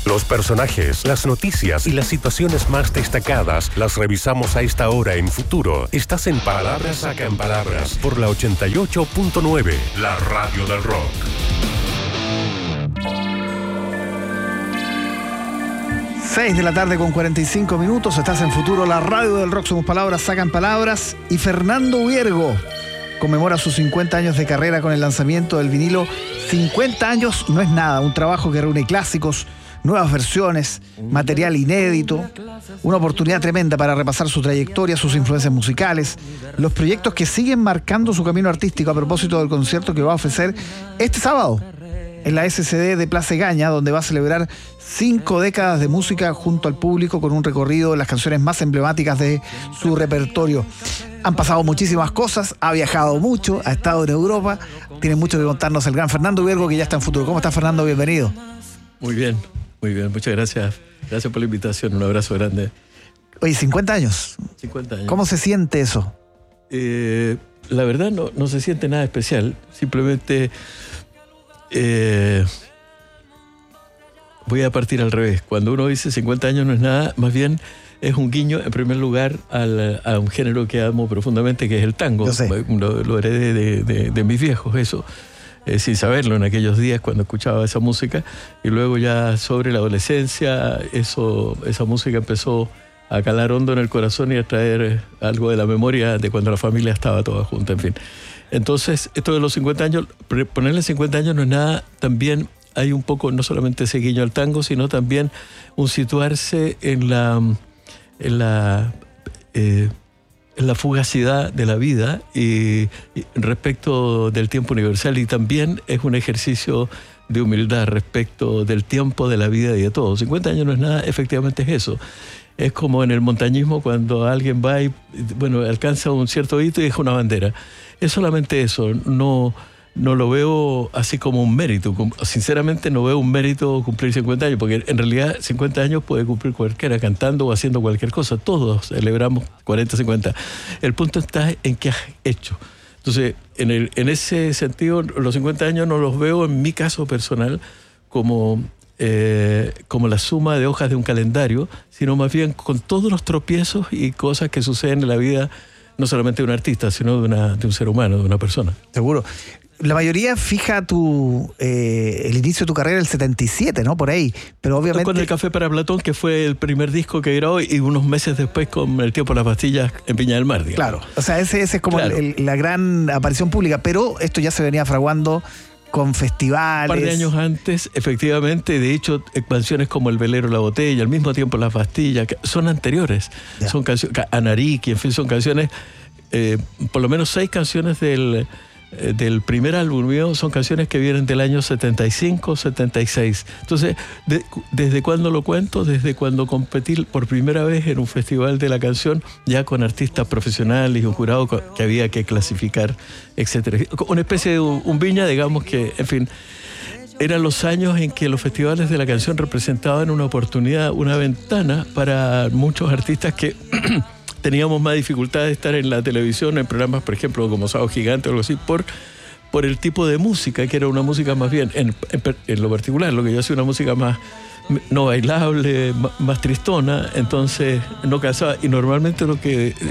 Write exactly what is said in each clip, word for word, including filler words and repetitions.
Los personajes, las noticias y las situaciones más destacadas las revisamos a esta hora en Futuro. Estás en Palabras Sacan Palabras por la ochenta y ocho punto nueve, la radio del rock. seis de la tarde con cuarenta y cinco minutos, estás en Futuro, la radio del rock. Somos Palabras Sacan Palabras. Y Fernando Viergo conmemora sus cincuenta años de carrera con el lanzamiento del vinilo cincuenta años no es nada, un trabajo que reúne clásicos, nuevas versiones, material inédito, una oportunidad tremenda para repasar su trayectoria, sus influencias musicales, los proyectos que siguen marcando su camino artístico, a propósito del concierto que va a ofrecer este sábado en la S C D de Plaza Egaña, donde va a celebrar cinco décadas de música junto al público con un recorrido de las canciones más emblemáticas de su repertorio. Han pasado muchísimas cosas, ha viajado mucho, ha estado en Europa, tiene mucho que contarnos el gran Fernando Viergo, que ya está en Futuro. ¿Cómo está, Fernando? Bienvenido. Muy bien, muy bien, muchas gracias. Gracias por la invitación, un abrazo grande. Oye, cincuenta años. cincuenta años. ¿Cómo se siente eso? Eh, la verdad no, no se siente nada especial, simplemente eh, voy a partir al revés. Cuando uno dice cincuenta años no es nada, más bien es un guiño, en primer lugar, al, a un género que amo profundamente, que es el tango. Yo sé. Lo, lo heredé de, de, de mis viejos, eso. Eh, sin saberlo en aquellos días cuando escuchaba esa música, y luego ya sobre la adolescencia eso, esa música empezó a calar hondo en el corazón y a traer algo de la memoria de cuando la familia estaba toda junta, en fin. Entonces, esto de los cincuenta años, ponerle cincuenta años no es nada, también hay un poco, no solamente ese guiño al tango, sino también un situarse en la, en la eh, en la fugacidad de la vida y, y respecto del tiempo universal, y también es un ejercicio de humildad respecto del tiempo, de la vida y de todo. cincuenta años no es nada, efectivamente es eso. Es como en el montañismo cuando alguien va y, bueno, alcanza un cierto hito y deja una bandera. Es solamente eso, no... No lo veo así como un mérito. Sinceramente no veo un mérito cumplir cincuenta años, porque en realidad cincuenta años puede cumplir cualquiera, cantando o haciendo cualquier cosa. Todos celebramos cuarenta, cincuenta. El punto está en qué has hecho. Entonces, en, el, en ese sentido, los cincuenta años no los veo, en mi caso personal, como, eh, como la suma de hojas de un calendario, sino más bien con todos los tropiezos y cosas que suceden en la vida, no solamente de un artista, sino de, una, de un ser humano, de una persona. Seguro. La mayoría fija tu eh, el inicio de tu carrera en el setenta y siete, ¿no? Por ahí. Pero obviamente... Con el Café para Platón, que fue el primer disco que grabó, y unos meses después con El Tiempo de las Pastillas en Viña del Mar, digamos. Claro, o sea, ese, ese es como claro. el, la gran aparición pública, pero esto ya se venía fraguando con festivales. Un par de años antes, efectivamente, de hecho, canciones como El Velero, La Botella, al mismo tiempo Las Pastillas, son anteriores. Ya. Son canciones, Anariki, en fin, son canciones, eh, por lo menos seis canciones del... del primer álbum mío son canciones que vienen del año setenta y cinco, setenta y seis. Entonces, de, ¿desde cuándo lo cuento? Desde cuando competí por primera vez en un festival de la canción, ya con artistas profesionales y un jurado que había que clasificar, etcétera. Una especie de un, un Viña, digamos que, en fin, eran los años en que los festivales de la canción representaban una oportunidad, una ventana para muchos artistas que... teníamos más dificultad de estar en la televisión, en programas, por ejemplo, como Sábado Gigante o algo así, por, por el tipo de música, que era una música más bien, en, en, en lo particular, lo que yo hacía, una música más no bailable, más, más tristona, entonces no casaba. Y normalmente lo que eh,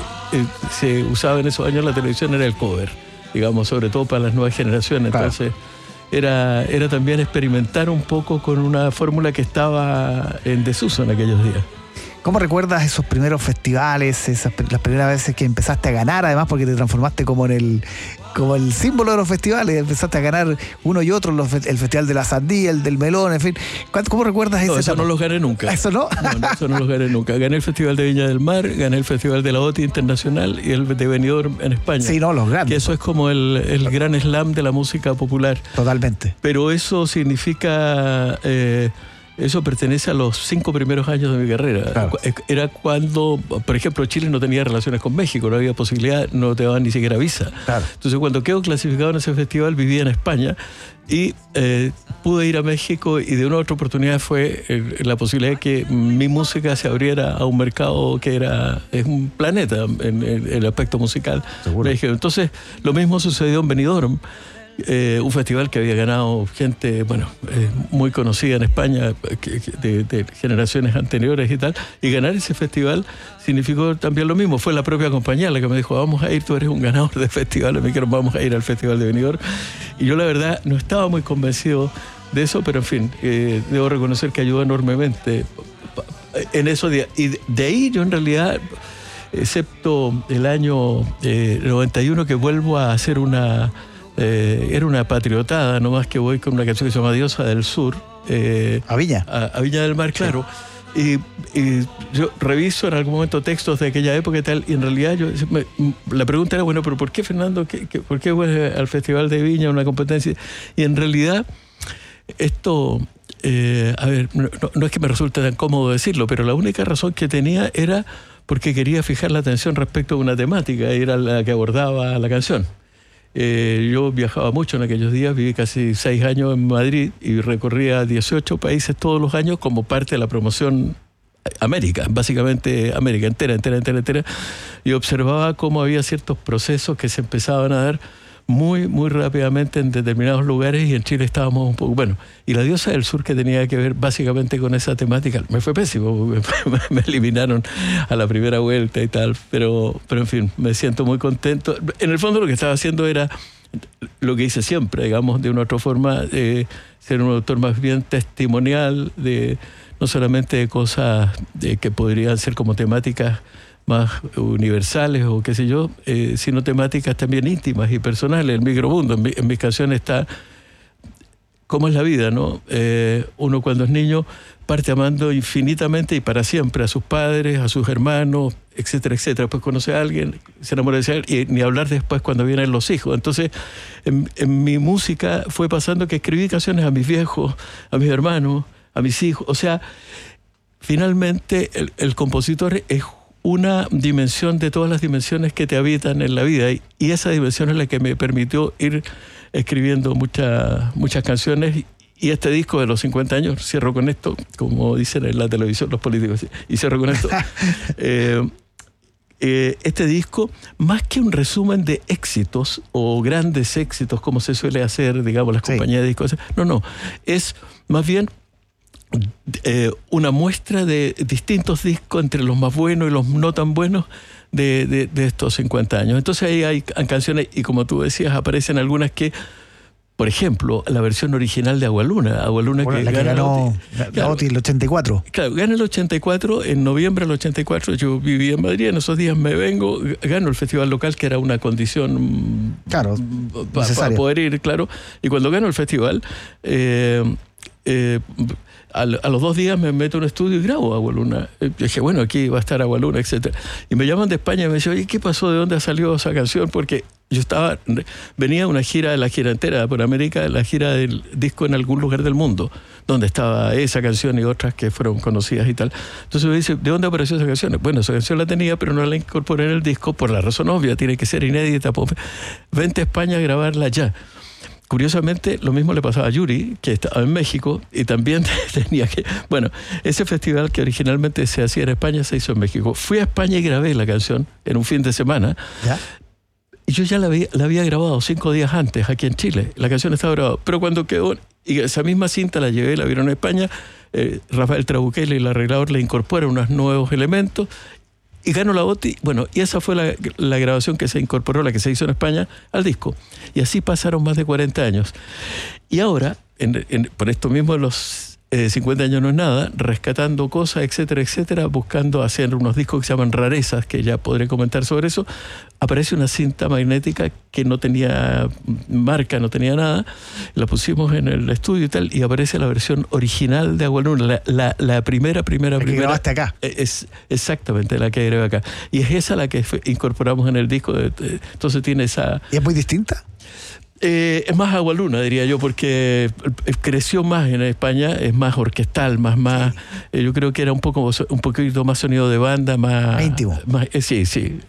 se usaba en esos años en la televisión era el cover, digamos, sobre todo para las nuevas generaciones. Entonces era, era también experimentar un poco con una fórmula que estaba en desuso en aquellos días. ¿Cómo recuerdas esos primeros festivales, esas, las primeras veces que empezaste a ganar, además porque te transformaste como en el como el símbolo de los festivales, empezaste a ganar uno y otro, los, el Festival de la Sandía, el del Melón, en fin? ¿Cómo recuerdas eso? No, eso no los gané nunca. ¿Eso no? No, no, eso no los gané nunca. Gané el Festival de Viña del Mar, gané el Festival de la O T I Internacional y el de Benidorm en España. Sí, no, los grandes. Que eso es como el, el gran slam de la música popular. Totalmente. Pero eso significa... Eh, Eso pertenece a los cinco primeros años de mi carrera. Claro. Era cuando, por ejemplo, Chile no tenía relaciones con México, no había posibilidad, no te daban ni siquiera visa. Claro. Entonces, cuando quedo clasificado en ese festival, vivía en España y eh, pude ir a México, y de una u otra oportunidad fue eh, la posibilidad de que mi música se abriera a un mercado que era es un planeta en, en el aspecto musical. Seguro. Entonces, lo mismo sucedió en Benidorm. Eh, un festival que había ganado gente, bueno, eh, muy conocida en España, que, que de, de generaciones anteriores y tal, y ganar ese festival significó también lo mismo. Fue la propia compañía la que me dijo, vamos a ir, tú eres un ganador de festivales, me dijeron, vamos a ir al Festival de Benidorm. Y yo la verdad no estaba muy convencido de eso, pero en fin, eh, debo reconocer que ayudó enormemente en esos días. Y de ahí yo en realidad, excepto el año eh, noventa y uno, que vuelvo a hacer una... Eh, era una patriotada, nomás que voy con una canción que se llama Diosa del Sur. Eh, ¿A Viña? A, a Viña del Mar, claro. Sí. Y, y yo reviso en algún momento textos de aquella época y tal, y en realidad yo me, la pregunta era, bueno, pero ¿por qué, Fernando? ¿Qué, qué, ¿Por qué vuelve al Festival de Viña, una competencia? Y en realidad, esto, eh, a ver, no, no es que me resulte tan cómodo decirlo, pero la única razón que tenía era porque quería fijar la atención respecto a una temática, y era la que abordaba la canción. Eh, yo viajaba mucho en aquellos días, viví casi seis años en Madrid y recorría dieciocho países todos los años como parte de la promoción América, básicamente América entera, entera, entera, entera, y observaba cómo había ciertos procesos que se empezaban a dar muy, muy rápidamente en determinados lugares, y en Chile estábamos un poco... Bueno, y la Diosa del Sur, que tenía que ver básicamente con esa temática, me fue pésimo, me, me eliminaron a la primera vuelta y tal, pero, pero en fin, me siento muy contento. En el fondo lo que estaba haciendo era lo que hice siempre, digamos, de una otra forma, eh, ser un autor más bien testimonial, de no solamente de cosas de, que podrían ser como temáticas más universales o qué sé yo, eh, sino temáticas también íntimas y personales. El micromundo, en, mi, en mis canciones está cómo es la vida, ¿no? Eh, uno cuando es niño parte amando infinitamente y para siempre a sus padres, a sus hermanos, etcétera, etcétera. Después conoce a alguien, se enamora de ese, y ni hablar después cuando vienen los hijos. Entonces, en, en mi música fue pasando que escribí canciones a mis viejos, a mis hermanos, a mis hijos. O sea, finalmente el, el compositor es una dimensión de todas las dimensiones que te habitan en la vida, y, y esa dimensión es la que me permitió ir escribiendo muchas muchas canciones, y este disco de los cincuenta años, cierro con esto, como dicen en la televisión los políticos, y cierro con esto. eh, eh, este disco, más que un resumen de éxitos o grandes éxitos como se suele hacer, digamos, las sí. compañías de discos, no, no, es más bien Eh, una muestra de distintos discos entre los más buenos y los no tan buenos de, de, de estos cincuenta años. Entonces ahí hay canciones, y como tú decías, aparecen algunas que, por ejemplo, la versión original de Agualuna, Agualuna bueno, que, la que gana ganó la OTI, claro, el ochenta y cuatro. Claro, gana el ochenta y cuatro, en noviembre del ochenta y cuatro yo vivía en Madrid, en esos días me vengo, gano el festival local, que era una condición claro, para pa poder ir, claro, y cuando gano el festival, eh, eh, A, a los dos días me meto en un estudio y grabo Agualuna. Yo dije, bueno, aquí va a estar Agualuna, etcétera. Y me llaman de España y me dicen, oye, ¿qué pasó? ¿De dónde ha salido esa canción? Porque yo estaba, venía una gira, la gira entera por América, la gira del disco en algún lugar del mundo, donde estaba esa canción y otras que fueron conocidas y tal. Entonces me dice, ¿de dónde apareció esa canción? Bueno, esa canción la tenía, pero no la incorporé en el disco por la razón obvia, tiene que ser inédita. Vente a España a grabarla ya. Curiosamente, lo mismo le pasaba a Yuri, que estaba en México, y también tenía que... Bueno, ese festival que originalmente se hacía en España se hizo en México. Fui a España y grabé la canción en un fin de semana. ¿Ya? Y yo ya la había, la había grabado cinco días antes aquí en Chile. La canción estaba grabada. Pero cuando quedó... Y esa misma cinta la llevé, la vieron en España. Eh, Rafael Trabuquel, el arreglador, le incorpora unos nuevos elementos. Y ganó la OTI, bueno, y esa fue la, la grabación que se incorporó, la que se hizo en España, al disco. Y así pasaron más de cuarenta años. Y ahora, en, en, por esto mismo de los eh, cincuenta años no es nada, rescatando cosas, etcétera, etcétera, buscando hacer unos discos que se llaman rarezas, que ya podré comentar sobre eso, aparece una cinta magnética que no tenía marca, no tenía nada, la pusimos en el estudio y tal, y aparece la versión original de Agualuna, la, la, la primera, primera, la que primera. grabaste acá. Es exactamente la que grabé acá. Y es esa la que incorporamos en el disco, entonces tiene esa... ¿Y es muy distinta? Eh, es más Agualuna, diría yo, porque creció más en España, es más orquestal, más, más, sí. eh, yo creo que era un poco, un poquito más sonido de banda, más, más íntimo. Más, eh, sí, sí.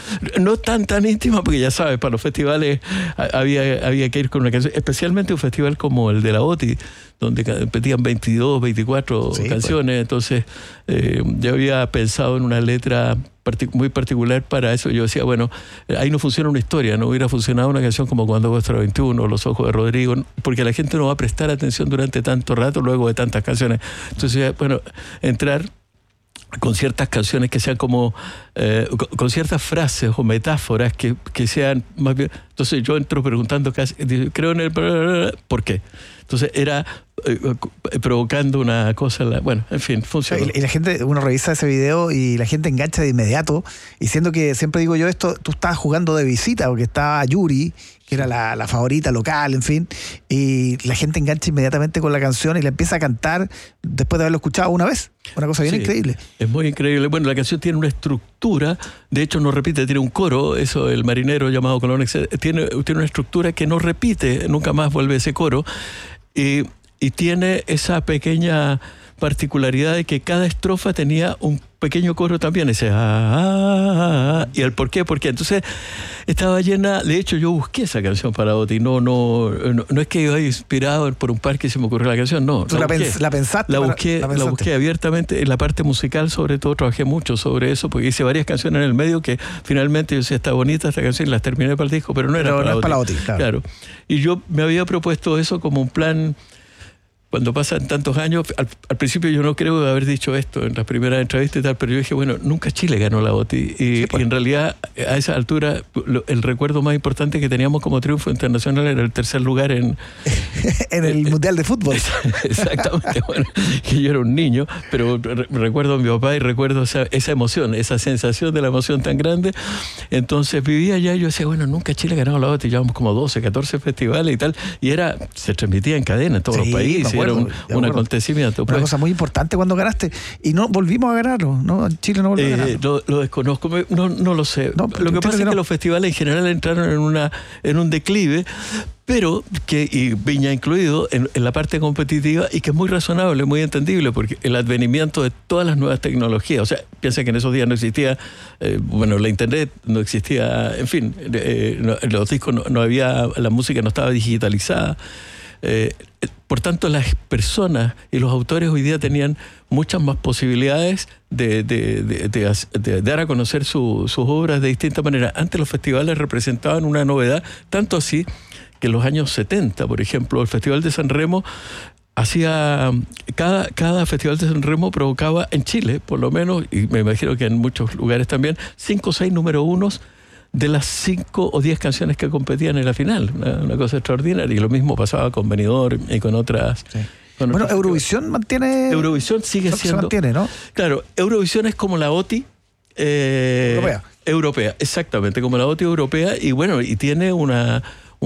No tan tan íntima, porque ya sabes, para los festivales había, había que ir con una canción, especialmente un festival como el de la OTI, donde competían veintidós, veinticuatro sí, canciones, pues. Entonces eh, yo había pensado en una letra partic- muy particular para eso. Yo decía, bueno, ahí no funciona una historia, no hubiera funcionado una canción como Cuando Vuestra veintiuno, Los Ojos de Rodrigo, porque la gente no va a prestar atención durante tanto rato luego de tantas canciones. Entonces, bueno, entrar con ciertas canciones que sean como, eh, con, con ciertas frases o metáforas que, que sean más bien... Entonces yo entro preguntando, casi, creo en el... ¿Por qué? Entonces era eh, provocando una cosa, bueno, en fin, funciona. Y la gente, uno revisa ese video y la gente engancha de inmediato, y siendo que siempre digo yo esto, tú estabas jugando de visita, porque estaba Yuri, que era la, la favorita local, en fin, y la gente engancha inmediatamente con la canción y la empieza a cantar después de haberlo escuchado una vez. Una cosa bien sí, increíble. Es muy increíble. Bueno, la canción tiene una estructura, de hecho no repite, tiene un coro, eso el marinero llamado Colón, tiene, tiene una estructura que no repite, nunca más vuelve ese coro, y, y tiene esa pequeña particularidad de que cada estrofa tenía un pequeño coro también, ese ah, ah, ah, y el por qué, por qué. Entonces estaba llena, de hecho yo busqué esa canción para Oti, no, no, no, no es que yo haya inspirado por un par que se me ocurrió la canción, no. ¿Tú la, la, pens- la pensaste? La busqué, la, la busqué abiertamente, en la parte musical sobre todo trabajé mucho sobre eso, porque hice varias canciones en el medio que finalmente yo decía, está bonita esta canción, y las terminé para el disco, pero no era pero para, no Oti. para Oti. Claro. Claro. Y yo me había propuesto eso como un plan. Cuando pasan tantos años, al, al principio yo no creo haber dicho esto en las primeras entrevistas y tal, pero yo dije, bueno, nunca Chile ganó la Oti. Y, sí, pues. y en realidad, a esa altura, lo, el recuerdo más importante que teníamos como triunfo internacional era el tercer lugar en... en el eh, Mundial de Fútbol. Exactamente. Bueno, que yo era un niño, pero re, recuerdo a mi papá y recuerdo esa, esa emoción, esa sensación de la emoción tan grande. Entonces vivía allá y yo decía, bueno, nunca Chile ganó la Oti. Llevamos como doce, catorce festivales y tal. Y era, se transmitía en cadena en todos sí, los países. Era un, un acontecimiento. Una pues. cosa muy importante cuando ganaste. Y no volvimos a ganarlo, ¿no? Chile no volvió eh, a ganarlo. Lo, lo desconozco, no, no lo sé. No, lo que pasa que es no. que los festivales en general entraron en una en un declive, pero que, y Viña incluido, en, en la parte competitiva, y que es muy razonable, muy entendible, porque el advenimiento de todas las nuevas tecnologías, o sea, piensa que en esos días no existía, eh, bueno, la internet no existía, en fin, eh, no, los discos no, no había, la música no estaba digitalizada. Eh, por tanto, las personas y los autores hoy día tenían muchas más posibilidades de, de, de, de, de, de dar a conocer su, sus obras de distintas maneras. Antes los festivales representaban una novedad, tanto así que en los años setenta, por ejemplo, el Festival de San Remo hacía, cada, cada Festival de San Remo provocaba en Chile, por lo menos, y me imagino que en muchos lugares también, cinco o seis número unos de las cinco o diez canciones que competían en la final. Una, una cosa extraordinaria. Y lo mismo pasaba con Benidorm y con otras... Sí. Con bueno, Eurovisión mantiene... Eurovisión sigue siendo... Se mantiene, ¿no? Claro, Eurovisión es como la Oti... Eh, europea. Europea, exactamente, como la Oti europea. Y bueno, y tiene una... un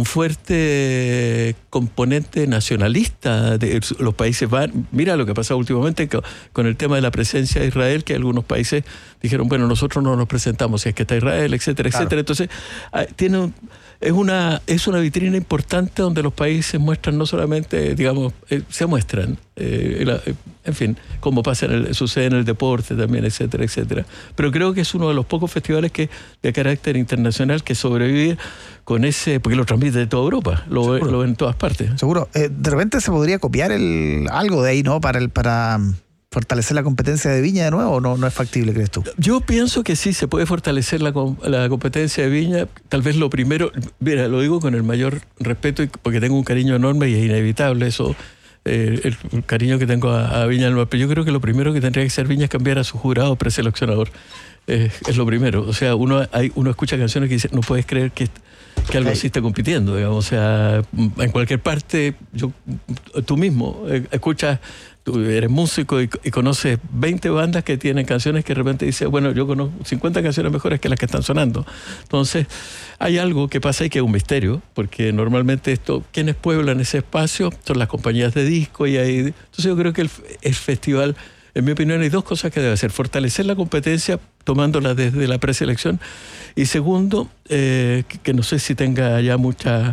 fuerte componente nacionalista. De los países van, mira lo que ha pasado últimamente con, con el tema de la presencia de Israel, que algunos países dijeron, bueno, nosotros no nos presentamos si es que está Israel, etcétera, claro. etcétera. Entonces, tiene un, es una es una vitrina importante donde los países muestran no solamente, digamos, eh, se muestran, eh, la, eh, en fin, como pasa en el, sucede en el deporte también, etcétera, etcétera. Pero creo que es uno de los pocos festivales que de carácter internacional que sobrevive con ese, porque lo transmite de toda Europa, lo, lo ven en todas partes. Seguro. Eh, de repente se podría copiar el algo de ahí, ¿no? Para el para fortalecer la competencia de Viña de nuevo, ¿o no, no es factible, crees tú? Yo pienso que sí, se puede fortalecer la, la competencia de Viña. Tal vez lo primero, mira, lo digo con el mayor respeto, porque tengo un cariño enorme y es inevitable eso, eh, el, el cariño que tengo a, a Viña del Mar. Pero yo creo que lo primero que tendría que hacer Viña es cambiar a su jurado preseleccionador. Eh, es lo primero. O sea, uno hay uno escucha canciones que dice, no puedes creer que... que algo así está compitiendo, digamos. O sea, en cualquier parte, yo, tú mismo escuchas, tú eres músico y, y conoces veinte bandas que tienen canciones que de repente dices, bueno, yo conozco cincuenta canciones mejores que las que están sonando. Entonces, hay algo que pasa ahí que es un misterio, porque normalmente esto, quienes pueblan ese espacio son las compañías de disco y hay... Entonces yo creo que el, el festival... En mi opinión, hay dos cosas que debe hacer. Fortalecer la competencia tomándola desde la preselección. Y segundo, eh, que, que no sé si tenga ya mucha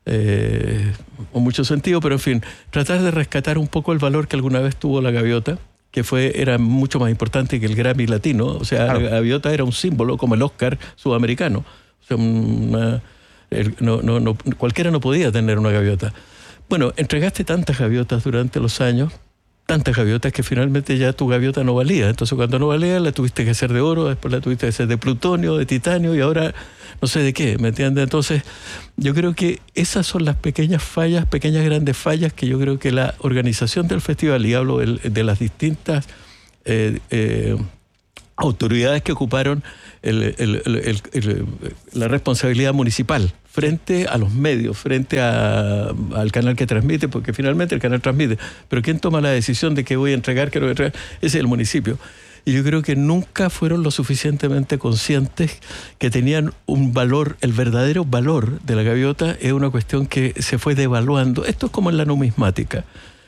eh, o mucho sentido, pero en fin, tratar de rescatar un poco el valor que alguna vez tuvo la gaviota, que fue era mucho más importante que el Grammy latino. O sea, claro. La gaviota era un símbolo, como el Oscar sudamericano. O sea, una, el, no, no, no, cualquiera no podía tener una gaviota. bueno, entregaste tantas gaviotas durante los años, tantas gaviotas que finalmente ya tu gaviota no valía. Entonces cuando no valía la tuviste que hacer de oro, después la tuviste que hacer de plutonio, de titanio y ahora no sé de qué, ¿me entiendes? Entonces yo creo que esas son las pequeñas fallas, pequeñas grandes fallas que yo creo que la organización del festival, y hablo de, de las distintas eh, eh, autoridades que ocuparon el, el, el, el, el, la responsabilidad municipal frente a los medios, frente a, al canal que transmite, porque finalmente el canal transmite, pero ¿quién toma la decisión de qué voy a entregar, qué no voy a entregar? Ese es el municipio. Y yo creo que nunca fueron lo suficientemente conscientes que tenían un valor, el verdadero valor de la gaviota es una cuestión que se fue devaluando. Esto es como en la numismática.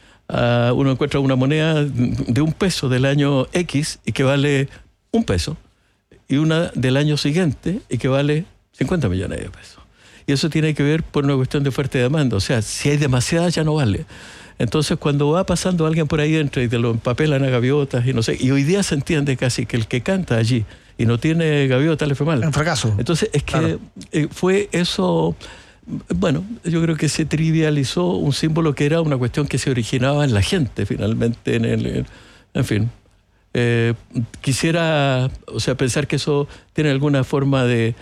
Uh, uno encuentra una moneda de un peso del año X y que vale un peso, y una del año siguiente y que vale cincuenta millones de pesos. Y eso tiene que ver por una cuestión de fuerte demanda. O sea, si hay demasiadas ya no vale. Entonces cuando va pasando alguien por ahí entre y te lo empapelan a gaviotas y no sé, y hoy día se entiende casi que el que canta allí y no tiene gaviota le fue mal. Un fracaso. Entonces es que claro. eh, fue eso, bueno, yo creo que se trivializó un símbolo que era una cuestión que se originaba en la gente finalmente, en el, en fin. Eh, quisiera, o sea, pensar que eso tiene alguna forma de,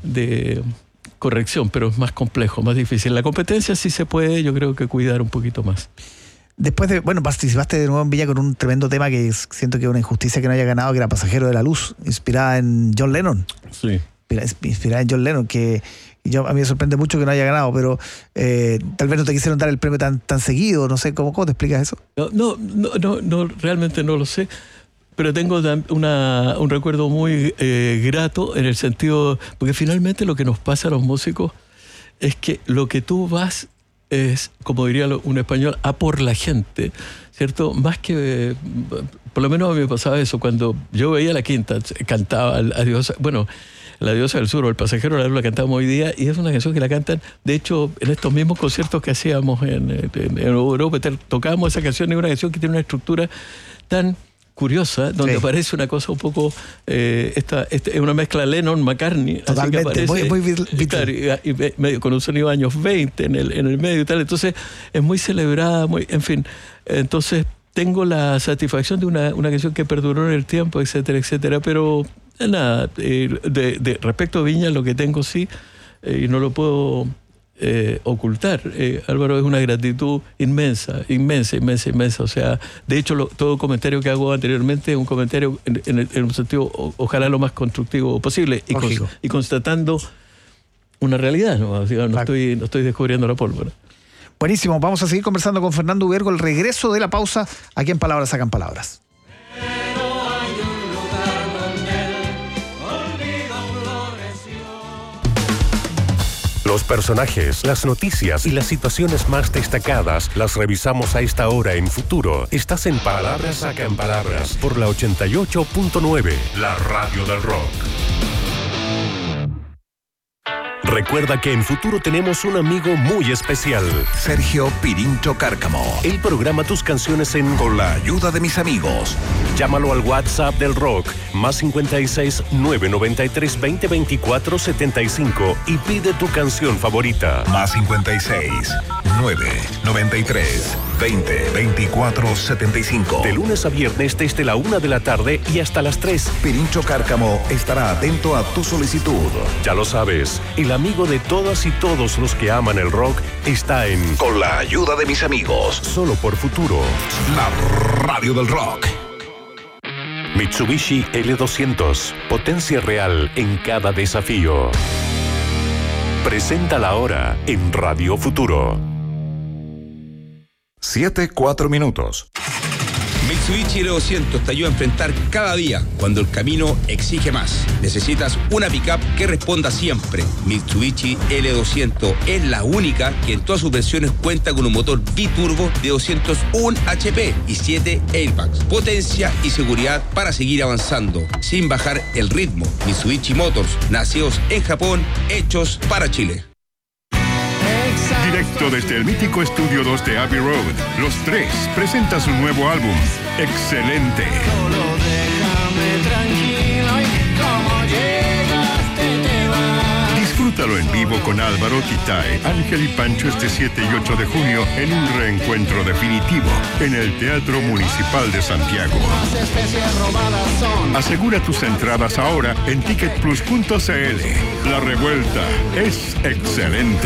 de corrección, pero es más complejo, más difícil. La competencia sí se puede, yo creo que cuidar un poquito más. Después de, bueno, participaste de nuevo en Viña con un tremendo tema que es, siento que es una injusticia que no haya ganado, que era Pasajero de la Luz, inspirada en John Lennon. Sí. Inspirada en John Lennon, que yo, a mí me sorprende mucho que no haya ganado, pero eh, tal vez no te quisieron dar el premio tan, tan seguido, no sé, ¿cómo, cómo te explicas eso? No, no, no, no, no realmente no lo sé. Pero tengo una, un recuerdo muy eh, grato en el sentido, porque finalmente lo que nos pasa a los músicos es que lo que tú vas es, como diría un español, a por la gente, ¿cierto? Más que, por lo menos a mí me pasaba eso, cuando yo veía la quinta, cantaba a Dios, bueno, La Diosa del Sur o El Pasajero de la Luz la cantamos hoy día y es una canción que la cantan, de hecho, en estos mismos conciertos que hacíamos en, en, en Europa, tocábamos esa canción, y una canción que tiene una estructura tan curiosa, donde sí. aparece una cosa un poco, eh, esta, esta, es una mezcla Lennon-McCartney. Totalmente, así que aparece, muy, muy y, claro, y, y medio, con un sonido de años veinte en el, en el medio y tal, entonces es muy celebrada, muy, en fin, entonces tengo la satisfacción de una, una canción que perduró en el tiempo, etcétera, etcétera, pero nada, eh, de, de, respecto a Viña, lo que tengo sí, eh, y no lo puedo Eh, ocultar, eh, Álvaro, es una gratitud inmensa, inmensa, inmensa, inmensa. O sea, de hecho, lo, todo comentario que hago anteriormente es un comentario en, en, en un sentido, o, ojalá lo más constructivo posible, y, con, y constatando una realidad, ¿no? O sea, no, estoy, no estoy descubriendo la pólvora. Buenísimo, vamos a seguir conversando con Fernando Ubiergo, el regreso de la pausa, aquí en Palabras Sacan Palabras. Los personajes, las noticias y las situaciones más destacadas las revisamos a esta hora en Futuro. Estás en Palabras Sacan Palabras por la ochenta y ocho punto nueve, la radio del rock. Recuerda que en Futuro tenemos un amigo muy especial. Sergio Pirincho Cárcamo. Él programa tus canciones en Con la ayuda de mis amigos. Llámalo al WhatsApp del rock, más cincuenta y seis, nueve noventa y tres, veinte, veinticuatro, setenta y cinco y pide tu canción favorita. Más cincuenta y seis, nueve noventa y tres, veinte, veinticuatro, setenta y cinco. De lunes a viernes desde la una de la tarde y hasta las tres. Pirincho Cárcamo estará atento a tu solicitud. Ya lo sabes, el amigo de todas y todos los que aman el rock está en Con la ayuda de mis amigos. Solo por Futuro. La radio del rock. Mitsubishi L doscientos. Potencia real en cada desafío. Presenta la hora en Radio Futuro. Siete, cuatro minutos. Mitsubishi L doscientos te ayuda a enfrentar cada día cuando el camino exige más. Necesitas una pickup que responda siempre. Mitsubishi L doscientos es la única que en todas sus versiones cuenta con un motor biturbo de doscientos uno H P y siete airbags. Potencia y seguridad para seguir avanzando sin bajar el ritmo. Mitsubishi Motors, nacidos en Japón, hechos para Chile. Directo desde el mítico Estudio dos de Abbey Road, Los Tres presenta su nuevo álbum, Excelente. Solo déjame tranquilo y como llegaste te vas. Disfruta Disfrútalo en vivo con Álvaro, Titae, Ángel y Pancho este siete y ocho de junio en un reencuentro definitivo en el Teatro Municipal de Santiago. Asegura tus entradas ahora en ticket plus punto c l. La revuelta es excelente.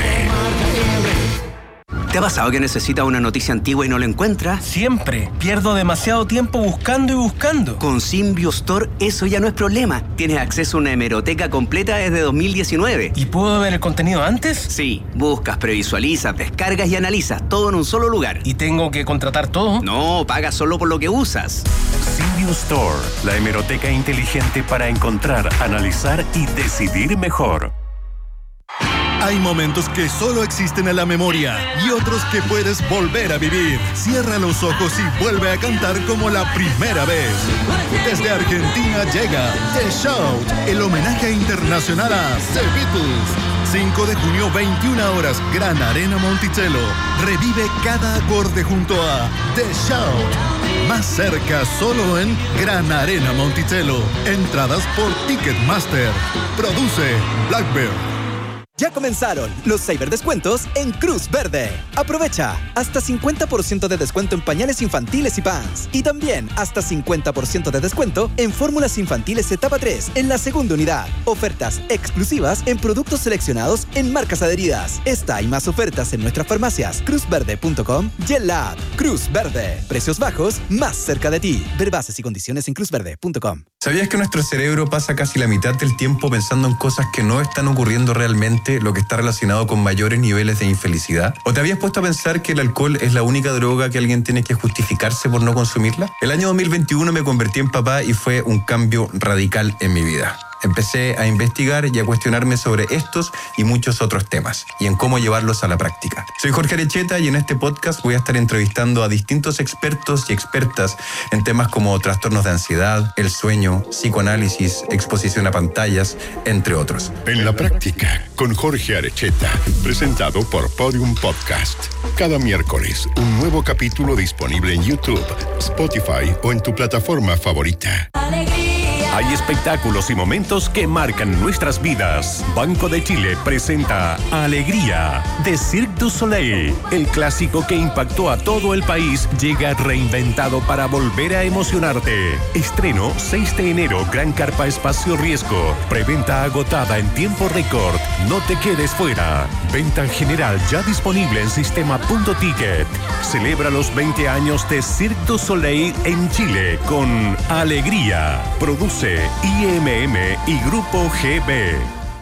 ¿Te ha pasado que necesitas una noticia antigua y no la encuentras? Siempre. Pierdo demasiado tiempo buscando y buscando. Con Symbio Store eso ya no es problema. Tienes acceso a una hemeroteca completa desde dos mil diecinueve. ¿Y puedo ver el contenido antes? Sí. Buscas, previsualizas, descargas y analizas. Todo en un solo lugar. ¿Y tengo que contratar todo? No, pagas solo por lo que usas. Symbio Store, la hemeroteca inteligente para encontrar, analizar y decidir mejor. Hay momentos que solo existen en la memoria y otros que puedes volver a vivir. Cierra los ojos y vuelve a cantar como la primera vez. Desde Argentina llega The Shout, el homenaje internacional a The Beatles. cinco de junio, veintiuna horas, Gran Arena Monticello. Revive cada acorde junto a The Shout. Más cerca, solo en Gran Arena Monticello. Entradas por Ticketmaster. Produce Blackbird. Ya comenzaron los ciberdescuentos en Cruz Verde. Aprovecha hasta cincuenta por ciento de descuento en pañales infantiles y pants. Y también hasta cincuenta por ciento de descuento en fórmulas infantiles etapa tres en la segunda unidad. Ofertas exclusivas en productos seleccionados en marcas adheridas. Esta y más ofertas en nuestras farmacias cruz verde punto com y en la app Cruz Verde. Precios bajos más cerca de ti. Ver bases y condiciones en cruz verde punto com. ¿Sabías que nuestro cerebro pasa casi la mitad del tiempo pensando en cosas que no están ocurriendo realmente, lo que está relacionado con mayores niveles de infelicidad? ¿O te habías puesto a pensar que el alcohol es la única droga que alguien tiene que justificarse por no consumirla? El año dos mil veintiuno me convertí en papá y fue un cambio radical en mi vida. Empecé a investigar y a cuestionarme sobre estos y muchos otros temas y en cómo llevarlos a la práctica. Soy Jorge Arecheta y en este podcast voy a estar entrevistando a distintos expertos y expertas en temas como trastornos de ansiedad, el sueño, psicoanálisis, exposición a pantallas, entre otros. En la práctica, con Jorge Arecheta, presentado por Podium Podcast. Cada miércoles, un nuevo capítulo disponible en YouTube, Spotify o en tu plataforma favorita. Hay espectáculos y momentos que marcan nuestras vidas. Banco de Chile presenta Alegría de Cirque du Soleil. El clásico que impactó a todo el país llega reinventado para volver a emocionarte. Estreno seis de enero, Gran Carpa Espacio Riesgo. Preventa agotada en tiempo récord. No te quedes fuera. Venta general ya disponible en sistema punto ticket. Celebra los veinte años de Cirque du Soleil en Chile con Alegría. Produce I M M y Grupo G B.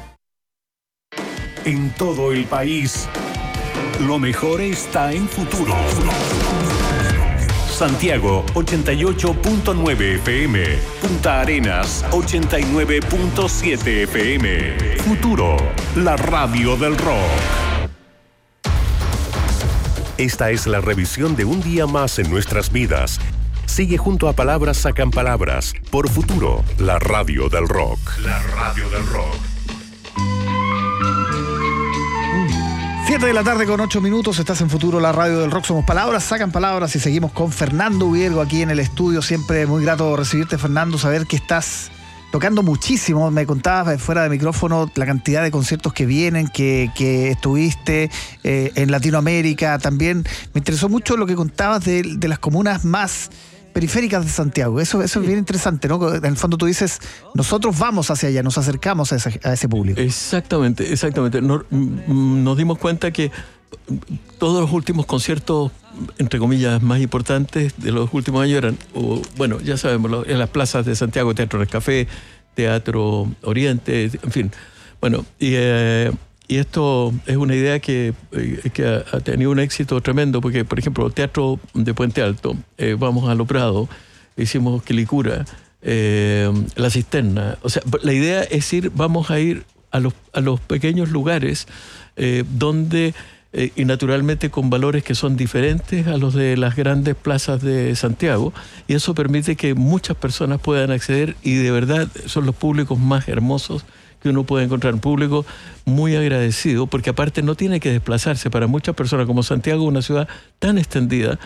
En todo el país, lo mejor está en Futuro. Santiago ochenta y ocho punto nueve F M, Punta Arenas ochenta y nueve punto siete F M. Futuro, la radio del rock. Esta es la revisión de un día más en nuestras vidas. Sigue junto a Palabras Sacan Palabras por Futuro, la radio del rock. La radio del rock. siete de la tarde con ocho minutos, estás en Futuro, la radio del rock. Somos Palabras Sacan Palabras y seguimos con Fernando Ubiergo aquí en el estudio. Siempre muy grato recibirte, Fernando, saber que estás tocando muchísimo. Me contabas fuera de micrófono la cantidad de conciertos que vienen, que, que estuviste eh, en Latinoamérica también. Me interesó mucho lo que contabas de, de las comunas más periféricas de Santiago. Eso, eso es bien interesante, ¿no? En el fondo tú dices, nosotros vamos hacia allá, nos acercamos a ese, a ese público. Exactamente, exactamente. Nos, nos dimos cuenta que todos los últimos conciertos, entre comillas, más importantes de los últimos años eran, o, bueno, ya sabemos, en las plazas de Santiago, Teatro Nescafé, Teatro Oriente, en fin. Bueno, y... Eh, Y esto es una idea que, eh, que ha, ha tenido un éxito tremendo, porque, por ejemplo, el Teatro de Puente Alto, eh, vamos a Lo Prado, hicimos Quilicura, eh, La Cisterna. O sea, la idea es ir, vamos a ir a los, a los pequeños lugares eh, donde, eh, y naturalmente con valores que son diferentes a los de las grandes plazas de Santiago, y eso permite que muchas personas puedan acceder, y de verdad son los públicos más hermosos que uno puede encontrar, un público muy agradecido, porque aparte no tiene que desplazarse. Para muchas personas, como Santiago, una ciudad tan extendida,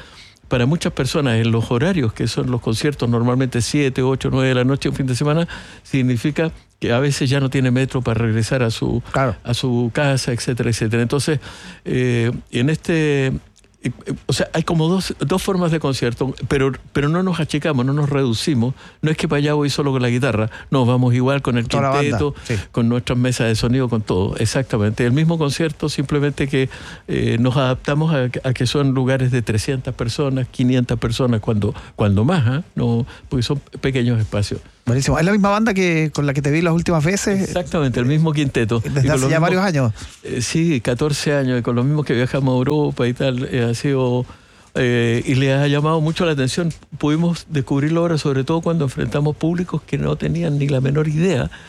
para muchas personas en los horarios que son los conciertos, normalmente siete, ocho, nueve de la noche, un fin de semana, significa que a veces ya no tiene metro para regresar a su, claro. a su casa, etcétera, etcétera. Entonces, eh, en este... O sea, hay como dos, dos formas de concierto, pero, pero no nos achicamos, no nos reducimos. No es que para allá voy solo con la guitarra, no, vamos igual con el Toda quinteto, sí. con nuestras mesas de sonido, con todo, exactamente. El mismo concierto, simplemente que eh, nos adaptamos a, a que son lugares de trescientas personas, quinientas personas, cuando, cuando más, ¿eh? No, porque son pequeños espacios. Buenísimo. ¿Es la misma banda que con la que te vi las últimas veces? Exactamente, el mismo quinteto. Desde hace ya mismos, varios años. Eh, sí, catorce años, y con los mismos que viajamos a Europa y tal, eh, ha sido... Eh, y le ha llamado mucho la atención. Pudimos descubrirlo ahora, sobre todo cuando enfrentamos públicos que no tenían ni la menor idea